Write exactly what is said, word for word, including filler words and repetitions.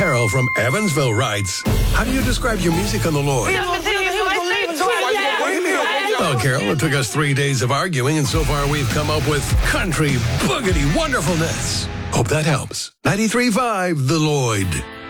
Carol from Evansville writes, how do you describe your music on the Lord? Well, Carol, it took us three days of arguing, and so far we've come up with country boogity wonderfulness. Hope that helps. ninety-three point five The Lloyd.